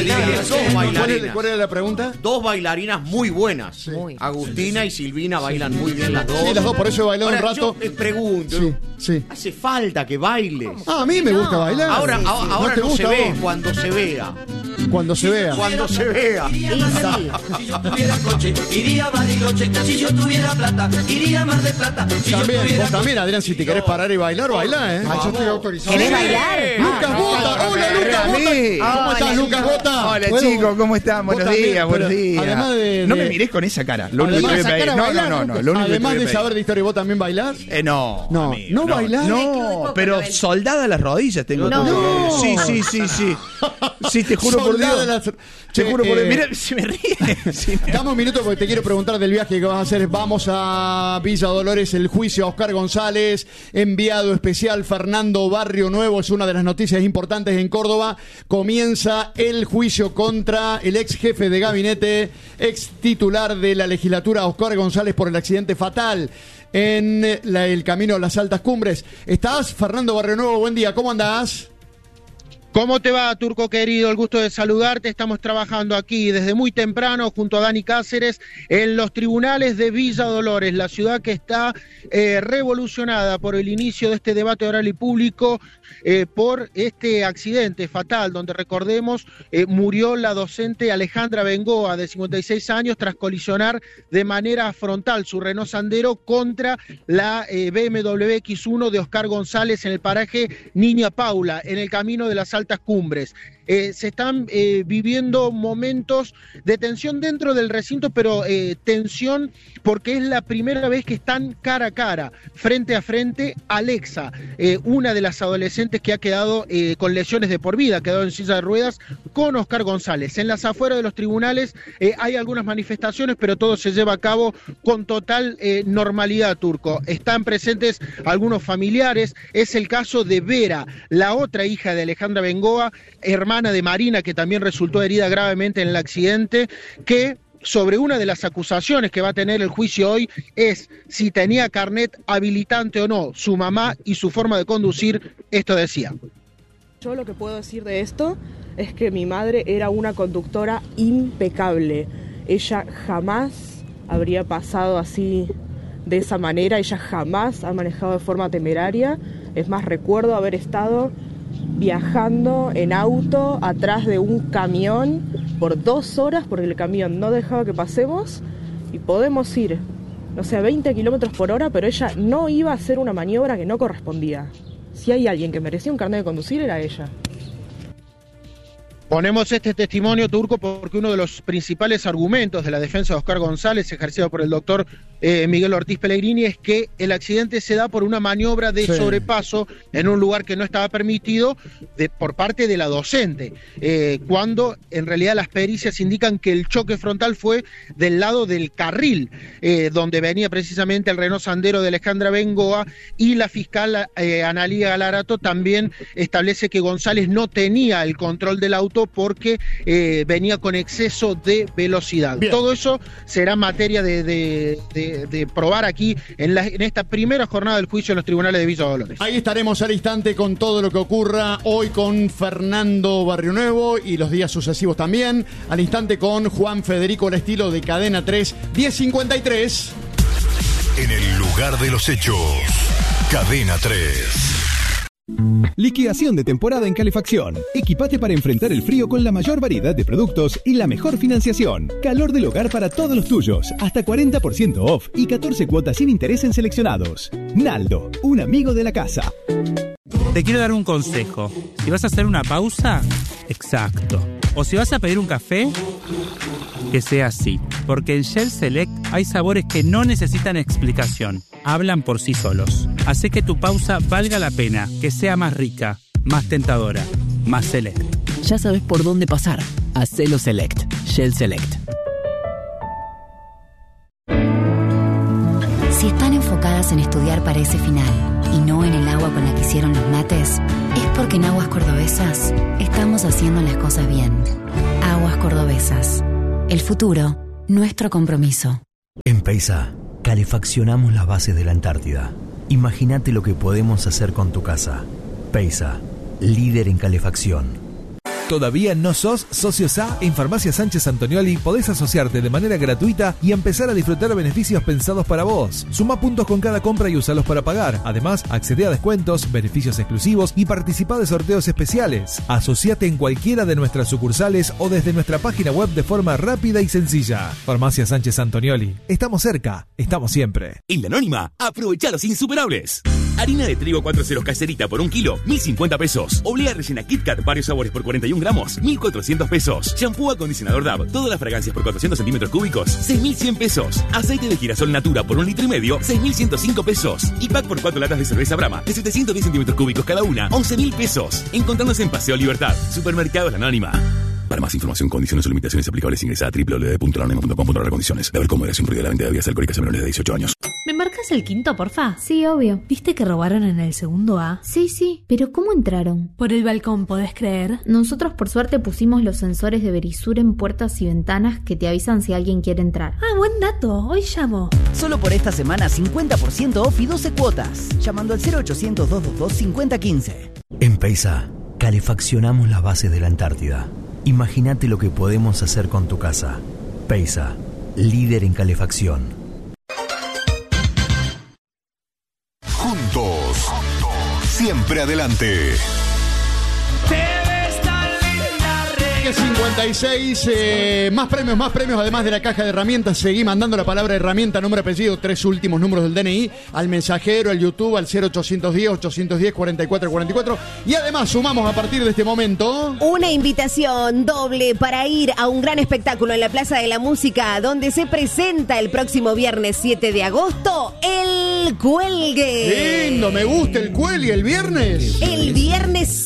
dos bailarinas. ¿Cuál era la pregunta? Dos bailarinas muy buenas. Sí. Agustina y Silvina bailan muy bien las dos. Sí, las dos, por eso he bailado un rato. Yo pregunto, Sí. ¿hace falta que bailes? Ah, a mí me gusta bailar. Ahora te no gusta se ve, vos? cuando se vea. Cuando se vea. Cuando se vea. Si yo tuviera coche, iría a Bariloche. Si yo tuviera plata, iría a Mar del Plata. Si yo También, tuviera vos también, Adrián, si te querés parar y bailar, bailá, ¿eh? Yo estoy autorizado. ¿Querés bailar? Lucas Bota, hola Lucas Bota. ¿Cómo estás, Lucas Bota? Hola Bueno, chicos, ¿cómo están? Buenos vos también, días, buenos pero días. además de- No de- me mirés con esa cara. Lo único que Además- te voy a pedir. sacar a bailar, No. Lo único que te Además voy a de pedir. saber de historia, ¿vos también bailás? No. No, amigo, ¿no bailás? No, pero soldada a las rodillas tengo. No. todo. Sí. Sí, te juro por Soldada Dios. las- Te juro por Dios. Eh, Mira, se me ríe. Sí, me- Dame un minuto porque te quiero preguntar del viaje que vas a hacer. Vamos a Villa Dolores, el juicio a Oscar González, enviado especial Fernando Barrio Nuevo, es una de las noticias importantes en Córdoba. Comienza el juicio contra el ex jefe de gabinete, ex titular de la legislatura, Oscar González, por el accidente fatal en el camino a las altas cumbres. ¿Estás, Fernando Barrio Nuevo? Buen día, ¿cómo andás? ¿Cómo te va, Turco querido? El gusto de saludarte. Estamos trabajando aquí desde muy temprano junto a Dani Cáceres en los tribunales de Villa Dolores, la ciudad que está revolucionada por el inicio de este debate oral y público por este accidente fatal donde, recordemos, murió la docente Alejandra Bengoa, de 56 años, tras colisionar de manera frontal su Renault Sandero contra la BMW X1 de Oscar González en el paraje Niña Paula, en el camino de las altas cumbres. Se están viviendo momentos de tensión dentro del recinto, pero tensión porque es la primera vez que están cara a cara, frente a frente, Alexa, una de las adolescentes que ha quedado con lesiones de por vida, ha quedado en silla de ruedas, con Oscar González. En las afueras de los tribunales hay algunas manifestaciones, pero todo se lleva a cabo con total normalidad, Turco. Están presentes algunos familiares, es el caso de Vera, la otra hija de Alejandra Bengoa, hermana de Marina, que también resultó herida gravemente en el accidente, que sobre una de las acusaciones que va a tener el juicio hoy es si tenía carnet habilitante o no. Su mamá y su forma de conducir, esto decía. Yo lo que puedo decir de esto es que mi madre era una conductora impecable. Ella jamás habría pasado así de esa manera, ella jamás ha manejado de forma temeraria. Es más, recuerdo haber estado viajando en auto atrás de un camión por 2 horas porque el camión no dejaba que pasemos y podemos ir, no sé, a 20 kilómetros por hora, pero ella no iba a hacer una maniobra que no correspondía. Si hay alguien que merecía un carnet de conducir era ella. Ponemos este testimonio, Turco, porque uno de los principales argumentos de la defensa de Oscar González, ejercido por el doctor Miguel Ortiz Pellegrini, es que el accidente se da por una maniobra de sobrepaso en un lugar que no estaba permitido por parte de la docente, cuando en realidad las pericias indican que el choque frontal fue del lado del carril, donde venía precisamente el Renault Sandero de Alejandra Bengoa, y la fiscal Analía Galarato también establece que González no tenía el control del auto porque venía con exceso de velocidad. Bien. Todo eso será materia de probar aquí en esta primera jornada del juicio en los tribunales de Villa Dolores. Ahí estaremos al instante con todo lo que ocurra hoy con Fernando Barrio Nuevo y los días sucesivos también. Al instante con Juan Federico Lestilo de Cadena 3, 10:53. En el lugar de los hechos, Cadena 3. Liquidación de temporada en calefacción. Equipate para enfrentar el frío con la mayor variedad de productos y la mejor financiación. Calor del hogar para todos los tuyos. Hasta 40% off y 14 cuotas sin interés en seleccionados. Naldo, un amigo de la casa. Te quiero dar un consejo. Si vas a hacer una pausa, exacto. O si vas a pedir un café, que sea así. Porque en Shell Select hay sabores que no necesitan explicación. Hablan por sí solos. Hace que tu pausa valga la pena, que sea más rica, más tentadora, más select. Ya sabes por dónde pasar. Hacelo Select. Shell Select. Si están enfocadas en estudiar para ese final y no en el agua con la que hicieron los mates, es porque en Aguas Cordobesas estamos haciendo las cosas bien. Aguas Cordobesas. El futuro, nuestro compromiso. En Peisa, calefaccionamos las bases de la Antártida. Imagínate lo que podemos hacer con tu casa. Peisa, líder en calefacción. ¿Todavía no sos socio SA? En Farmacia Sánchez Antonioli podés asociarte de manera gratuita y empezar a disfrutar beneficios pensados para vos. Suma puntos con cada compra y usalos para pagar. Además, accede a descuentos, beneficios exclusivos y participa de sorteos especiales. Asociate en cualquiera de nuestras sucursales o desde nuestra página web de forma rápida y sencilla. Farmacia Sánchez Antonioli. Estamos cerca, estamos siempre. En La Anónima, aprovecha los insuperables. Harina de trigo 4 ceros caserita por 1 kilo, 1.050 pesos. Oblea rellena Kit Kat, varios sabores por 41 gramos, 1.400 pesos. Shampoo acondicionador Dove, todas las fragancias por 400 centímetros cúbicos, 6.100 pesos. Aceite de girasol Natura por 1,5 litros, 6.105 pesos. Y pack por 4 latas de cerveza Brahma, de 710 centímetros cúbicos cada una, 11.000 pesos. Encontrándose en Paseo Libertad, Supermercados La Anónima. Para más información, condiciones o limitaciones aplicables, ingresa a www.lanonima.com.ar/condiciones. Beber con moderación, prohibida la venta de bebidas alcohólicas a menores de 18 años. ¿Me marcas el quinto, porfa? Sí, obvio. ¿Viste que robaron en el segundo A? Sí, pero ¿cómo entraron? Por el balcón, ¿podés creer? Nosotros por suerte pusimos los sensores de Verisur en puertas y ventanas que te avisan si alguien quiere entrar. Ah, buen dato. Hoy llamo. Solo por esta semana 50% off y 12 cuotas. Llamando al 0800-222-5015. En Peisa, calefaccionamos las bases de la Antártida. Imagínate lo que podemos hacer con tu casa. Peisa, líder en calefacción. Juntos, siempre adelante. 56, más premios, además de la caja de herramientas. Seguí mandando la palabra herramienta, nombre, apellido, 3 últimos números del DNI, al mensajero, al YouTube, al 0810-810-4444. Y además sumamos a partir de este momento una invitación doble para ir a un gran espectáculo en la Plaza de la Música, donde se presenta el próximo viernes 7 de agosto, El Cuelgue. Lindo, me gusta el Cuelgue, el viernes. El viernes